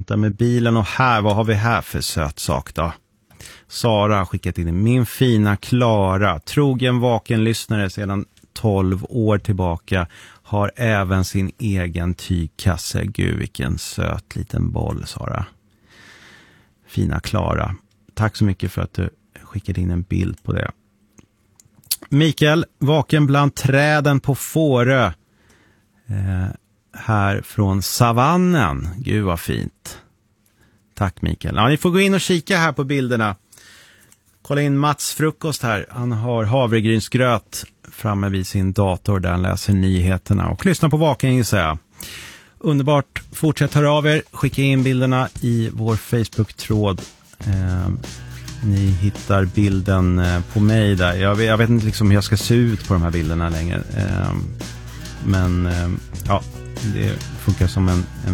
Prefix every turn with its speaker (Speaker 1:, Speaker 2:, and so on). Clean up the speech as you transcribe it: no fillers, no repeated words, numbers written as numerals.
Speaker 1: där med bilen. Och här, vad har vi här för söt sak då? Sara har skickat in min fina Klara, trogen vaken lyssnare sedan 12 år tillbaka, har även sin egen tygkasse. Gud, vilken söt liten boll, Sara. Fina Klara. Tack så mycket för att du skickade in en bild på det. Mikael, vaken bland träden på Fårö. Här från savannen. Gud vad fint. Tack Mikael. Ja, ni får gå in och kika här på bilderna. Kolla in Mats frukost här. Han har havregrynsgröt framme vid sin dator där han läser nyheterna. Och lyssna på vaken, gissar jag. Underbart. Fortsätt höra av er. Skicka in bilderna i vår Facebook-tråd. Ni hittar bilden på mig där. Jag vet inte liksom hur jag ska se ut på de här bilderna längre. Men ja, det funkar som en